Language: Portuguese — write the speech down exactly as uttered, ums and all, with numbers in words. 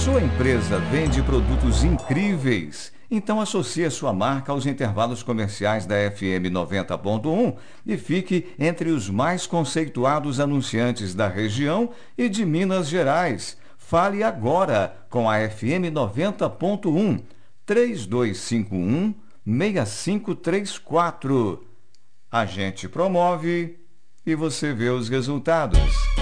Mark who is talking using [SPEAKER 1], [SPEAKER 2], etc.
[SPEAKER 1] Sua empresa vende produtos incríveis? Então associe a sua marca aos intervalos comerciais da F M noventa ponto um e fique entre os mais conceituados anunciantes da região e de Minas Gerais. Fale agora com a F M noventa ponto um, três dois cinco um, seis cinco três quatro. A gente promove e você vê os resultados.